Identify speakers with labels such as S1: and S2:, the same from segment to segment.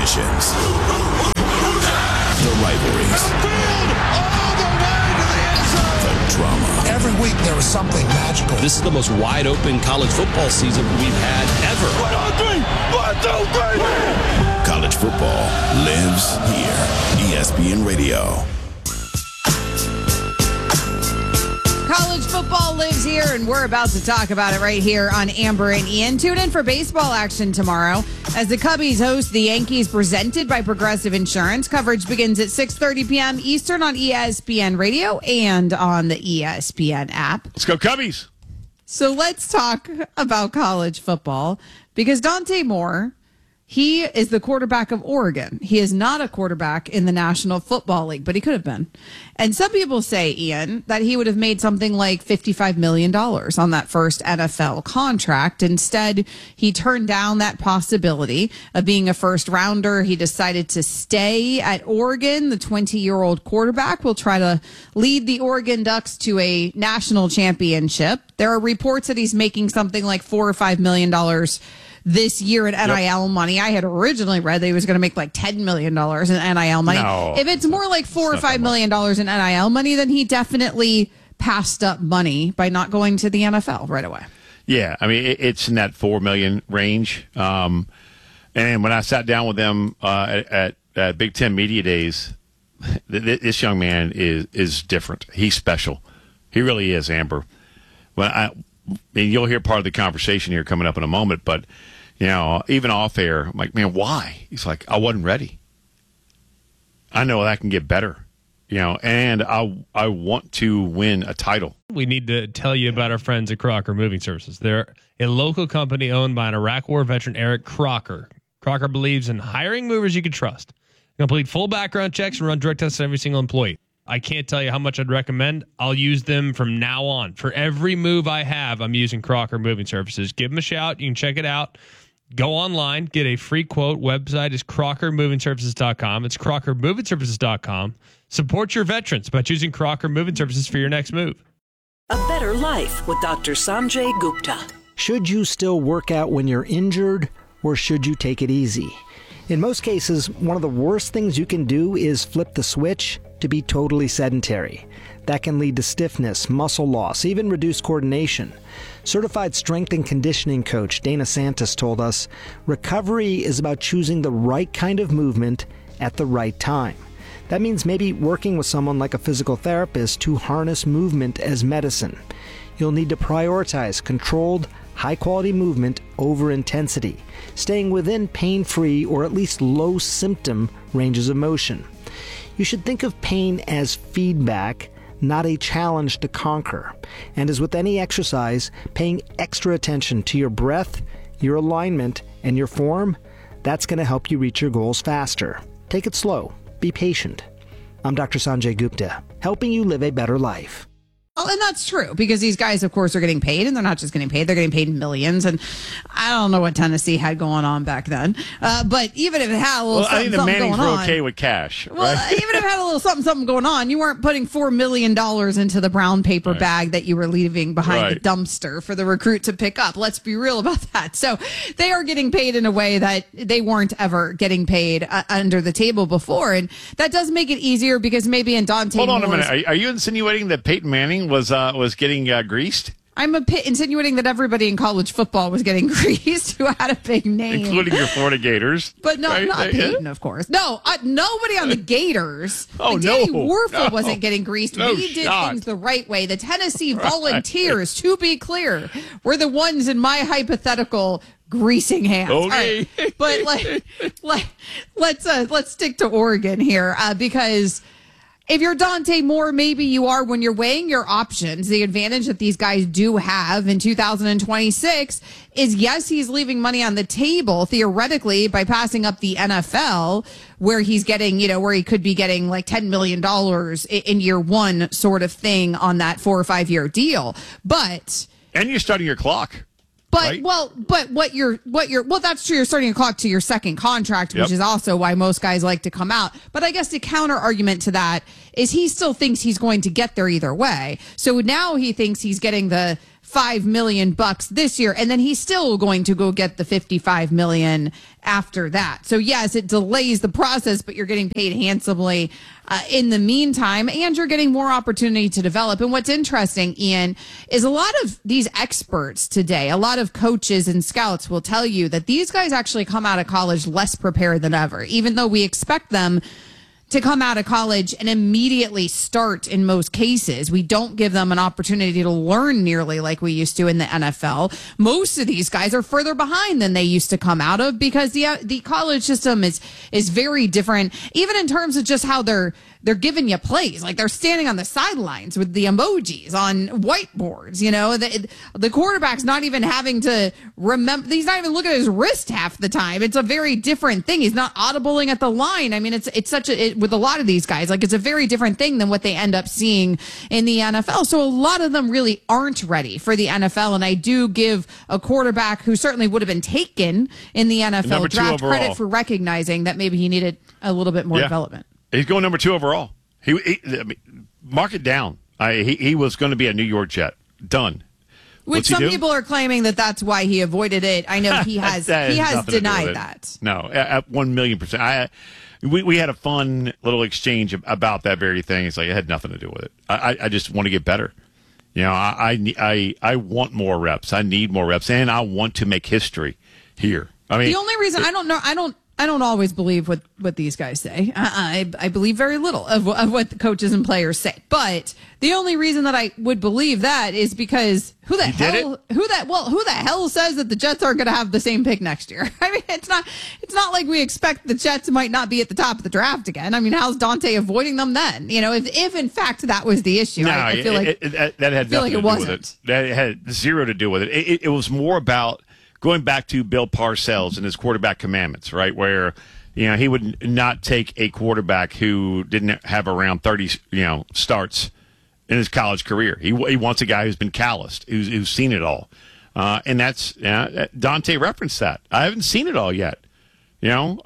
S1: passions, the rivalries, the drama.
S2: Every week there was something magical.
S3: This is the most wide-open college football season we've had ever.
S1: 1, 2, 3. College football lives here. ESPN Radio.
S4: College football lives here, and we're about to talk about it right here on Amber and Ian. Tune in for baseball action tomorrow as the Cubbies host the Yankees, presented by Progressive Insurance. Coverage begins at 6:30 p.m. Eastern on ESPN Radio and on the ESPN app.
S5: Let's go Cubbies.
S4: So let's talk about college football, because Dante Moore, he is the quarterback of Oregon. He is not a quarterback in the National Football League, but he could have been. And some people say, Ian, that he would have made something like $55 million on that first NFL contract. Instead, he turned down that possibility of being a first rounder. He decided to stay at Oregon. The 20-year-old quarterback will try to lead the Oregon Ducks to a national championship. There are reports that he's making something like $4 or $5 million this year in NIL money. I had originally read that he was going to make like $10 million in NIL money.
S5: No,
S4: if it's more like $4 or $5 million in NIL money, then he definitely passed up money by not going to the NFL right away.
S5: Yeah, I mean, it's in that $4 million range. And when I sat down with them at Big Ten Media Days, this young man is different. He's special. He really is, Amber. And you'll hear part of the conversation here coming up in a moment, but even off air, I'm like, man, why? He's like, I wasn't ready. I know that can get better, and I want to win a title.
S6: We need to tell you about our friends at Crocker Moving Services. They're a local company owned by an Iraq War veteran, Eric Crocker. Crocker believes in hiring movers you can trust. Complete full background checks and run direct tests on every single employee. I can't tell you how much I'd recommend. I'll use them from now on. For every move I have, I'm using Crocker Moving Services. Give them a shout. You can check it out. Go online. Get a free quote. Website is crockermovingservices.com. It's crockermovingservices.com. Support your veterans by choosing Crocker Moving Services for your next move.
S7: A better life with Dr. Sanjay Gupta.
S8: Should you still work out when you're injured, or should you take it easy? In most cases, one of the worst things you can do is flip the switch to be totally sedentary. That can lead to stiffness, muscle loss, even reduced coordination. Certified strength and conditioning coach Dana Santos told us, recovery is about choosing the right kind of movement at the right time. That means maybe working with someone like a physical therapist to harness movement as medicine. You'll need to prioritize controlled, high-quality movement over intensity, staying within pain-free or at least low-symptom ranges of motion. You should think of pain as feedback, not a challenge to conquer. And as with any exercise, paying extra attention to your breath, your alignment, and your form, that's going to help you reach your goals faster. Take it slow. Be patient. I'm Dr. Sanjay Gupta, helping you live a better life.
S4: Well, and that's true, because these guys, of course, are getting paid, and they're not just getting paid, they're getting paid millions. And I don't know what Tennessee had going on back then. But even if it had a little
S5: I think the
S4: something
S5: Mannings
S4: going
S5: were
S4: on,
S5: okay with cash.
S4: well,
S5: right?
S4: even if it had a little something going on, you weren't putting $4 million into the brown paper bag that you were leaving behind the dumpster for the recruit to pick up. Let's be real about that. So they are getting paid in a way that they weren't ever getting paid under the table before. And that does make it easier, because maybe in Dante
S5: Hold on
S4: Moore's,
S5: a minute. Are you insinuating that Peyton Manning was getting greased?
S4: I'm insinuating that everybody in college football was getting greased who had a big name.
S5: Including your Florida Gators.
S4: But not Peyton, of course. No, nobody on the Gators. Danny Werfel wasn't getting greased. We did things the right way. The Tennessee Volunteers, to be clear, were the ones in my hypothetical greasing hands.
S5: Okay.
S4: All right. But let's stick to Oregon here, because if you're Dante Moore, maybe you are, when you're weighing your options. The advantage that these guys do have in 2026 is, yes, he's leaving money on the table theoretically by passing up the NFL, where he's getting, where he could be getting like $10 million in year one sort of thing on that 4 or 5 year deal.
S5: And you're starting your clock.
S4: But
S5: right?
S4: That's true. You're starting a clock to your second contract, which is also why most guys like to come out. But I guess the counter argument to that is he still thinks he's going to get there either way. So now he thinks he's getting the $5 million this year, and then he's still going to go get the $55 million after that. So yes, it delays the process, but you're getting paid handsomely in the meantime, and you're getting more opportunity to develop. And what's interesting, Ian, is a lot of these experts today, a lot of coaches and scouts will tell you that these guys actually come out of college less prepared than ever, even though we expect them to come out of college and immediately start in most cases. We don't give them an opportunity to learn nearly like we used to in the NFL. Most of these guys are further behind than they used to come out of because the college system is very different, even in terms of just how they're giving you plays. Like they're standing on the sidelines with the emojis on whiteboards. You know, the quarterback's not even having to remember. He's not even looking at his wrist half the time. It's a very different thing. He's not audibling at the line. I mean, it's such with a lot of these guys, like it's a very different thing than what they end up seeing in the NFL. So a lot of them really aren't ready for the NFL. And I do give a quarterback who certainly would have been taken in the NFL draft credit for recognizing that maybe he needed a little bit more development.
S5: He's going number 2 overall. I mean, mark it down. He was going to be a New York Jet. Done.
S4: Which some people are claiming that that's why he avoided it. I know he has denied that.
S5: No, at 1,000,000%. We had a fun little exchange about that very thing. It's like it had nothing to do with it. I just want to get better. You know, I want more reps. I need more reps, and I want to make history here. I mean,
S4: the only reason I don't always believe what these guys say. I believe very little of what the coaches and players say. But the only reason that I would believe that is because who the hell says that the Jets aren't going to have the same pick next year? I mean, it's not like we expect the Jets might not be at the top of the draft again. I mean, how's Dante avoiding them then? You know, if in fact that was the issue,
S5: no,
S4: I feel like
S5: that had nothing to do with it. That had zero to do with it. It was more about going back to Bill Parcells and his quarterback commandments, right? Where, you know, he would not take a quarterback who didn't have around 30, starts in his college career. He wants a guy who's been calloused, who's seen it all. And that's, Dante referenced that. I haven't seen it all yet, and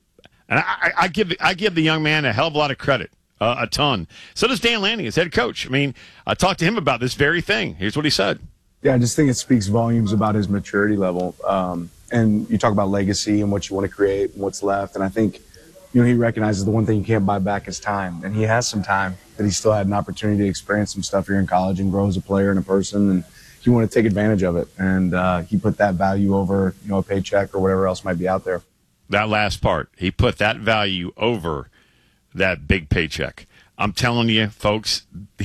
S5: I give the young man a hell of a lot of credit, a ton. So does Dan Lanning, his head coach. I mean, I talked to him about this very thing. Here's what he said.
S9: Yeah, I just think it speaks volumes about his maturity level. And you talk about legacy and what you want to create and what's left. And I think, he recognizes the one thing you can't buy back is time. And he has some time that he still had an opportunity to experience some stuff here in college and grow as a player and a person. And he wanted to take advantage of it. And he put that value over, a paycheck or whatever else might be out there.
S5: That last part, he put that value over that big paycheck. I'm telling you, folks,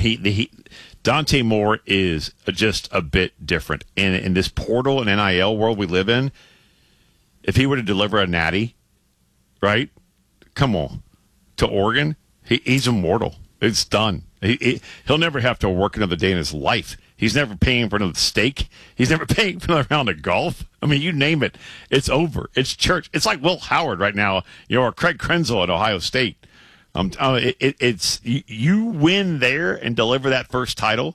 S5: Dante Moore is just a bit different. In this portal and NIL world we live in, if he were to deliver a natty, right, come on, to Oregon, he's immortal. It's done. He'll never have to work another day in his life. He's never paying for another steak. He's never paying for another round of golf. I mean, you name it. It's over. It's church. It's like Will Howard right now, or Craig Krenzel at Ohio State. It's you win there and deliver that first title,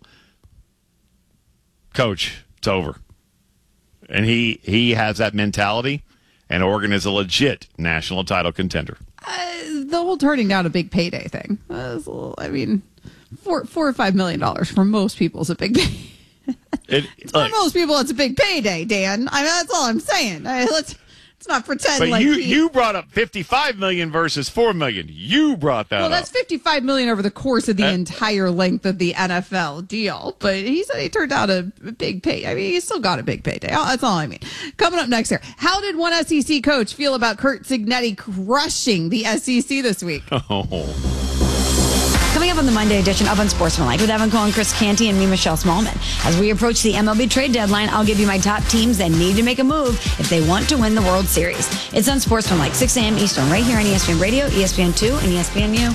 S5: coach, it's over. And he has that mentality, and Oregon is a legit national title contender.
S4: The whole turning down a big payday thing. I mean, $4 or $5 million for most people is a big payday. For most people, it's a big payday, Dan. I mean, that's all I'm saying. Let's not pretend
S5: but
S4: like
S5: you brought up $55 million versus $4 million. You brought that up.
S4: Well, that's $55 million over the course of the entire length of the NFL deal. But he said he turned out a big pay. I mean, he still got a big payday. That's all I mean. Coming up next here, how did one SEC coach feel about Curt Cignetti crushing the SEC this week?
S10: Coming up on the Monday edition of Unsportsmanlike with Evan Cohen, Chris Canty, and me, Michelle Smallman. As we approach the MLB trade deadline, I'll give you my top teams that need to make a move if they want to win the World Series. It's Unsportsmanlike, 6 a.m. Eastern, right here on ESPN Radio, ESPN2, and ESPNU.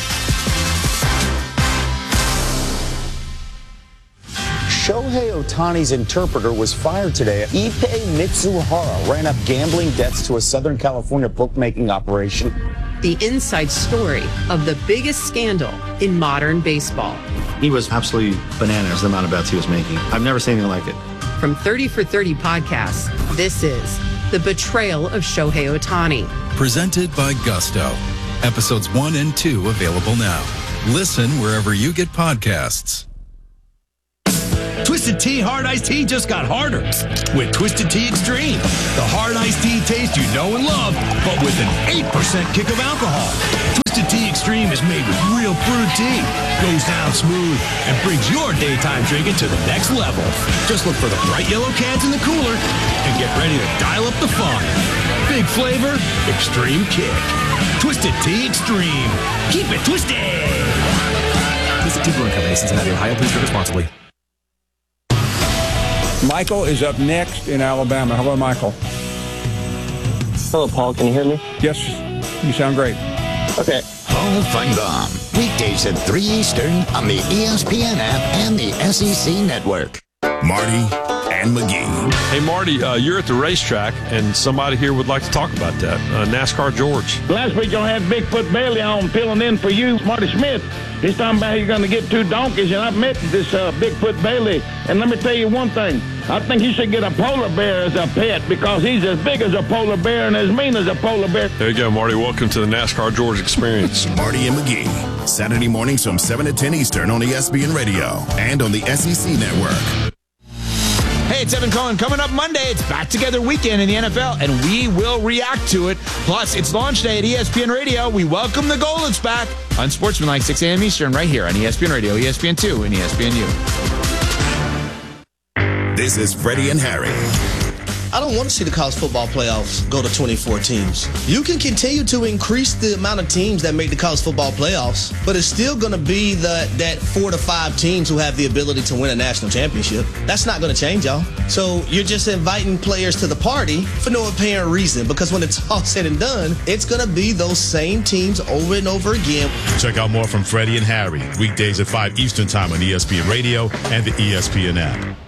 S11: Shohei Ohtani's interpreter was fired today. Ippei Mitsuhara ran up gambling debts to a Southern California bookmaking operation.
S12: The inside story of the biggest scandal in modern baseball.
S13: He was absolutely bananas, the amount of bets he was making. I've never seen anything like it.
S12: From 30 for 30 podcasts, this is The Betrayal of Shohei Ohtani.
S14: Presented by Gusto. Episodes 1 and 2 available now. Listen wherever you get podcasts.
S15: Twisted Tea Hard Iced Tea just got harder with Twisted Tea Extreme. The hard iced tea taste you know and love, but with an 8% kick of alcohol. Twisted Tea Extreme is made with real brewed tea, goes down smooth, and brings your daytime drinking to the next level. Just look for the bright yellow cans in the cooler and get ready to dial up the fun. Big flavor, extreme kick. Twisted Tea Extreme. Keep it twisted.
S16: Twisted Tea Brewing Company, Cincinnati, Ohio. Please drink responsibly.
S17: Michael is up next in Alabama. Hello, Michael.
S18: Hello, Paul. Can you hear me?
S17: Yes, you sound great.
S18: Okay.
S19: Paul Feinbaum. Weekdays at 3 Eastern on the ESPN app and the SEC Network.
S1: Marty and McGee.
S20: Hey, Marty, you're at the racetrack, and somebody here would like to talk about that. NASCAR George.
S21: Last week, y'all had Bigfoot Bailey on filling in for you, Marty Smith. He's talking about you're going to get 2 donkeys, and I met this Bigfoot Bailey. And let me tell you one thing. I think you should get a polar bear as a pet because he's as big as a polar bear and as mean as a polar bear.
S20: There you go, Marty. Welcome to the NASCAR George experience.
S1: Marty and McGee. Saturday mornings from 7 to 10 Eastern on ESPN Radio and on the SEC Network.
S22: Hey, it's Evan Cohen. Coming up Monday, it's Back Together Weekend in the NFL, and we will react to it. Plus, it's launch day at ESPN Radio. We welcome the Goldens back on Sportsmanlike, 6 a.m. Eastern, right here on ESPN Radio, ESPN2, and ESPNU.
S1: This is Freddie and Harry.
S23: I don't want to see the college football playoffs go to 24 teams. You can continue to increase the amount of teams that make the college football playoffs, but it's still going to be that 4 to 5 teams who have the ability to win a national championship. That's not going to change, y'all. So you're just inviting players to the party for no apparent reason, because when it's all said and done, it's going to be those same teams over and over again.
S24: Check out more from Freddie and Harry, weekdays at 5 Eastern Time on ESPN Radio and the ESPN app.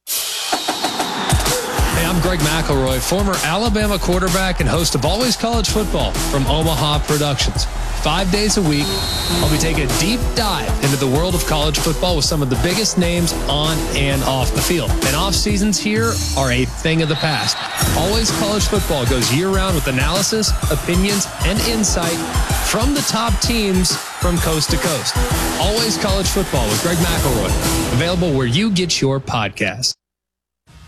S6: I'm Greg McElroy, former Alabama quarterback and host of Always College Football from Omaha Productions. 5 days a week, I'll be taking a deep dive into the world of college football with some of the biggest names on and off the field. And off seasons here are a thing of the past. Always College Football goes year-round with analysis, opinions, and insight from the top teams from coast to coast. Always College Football with Greg McElroy. Available where you get your podcasts.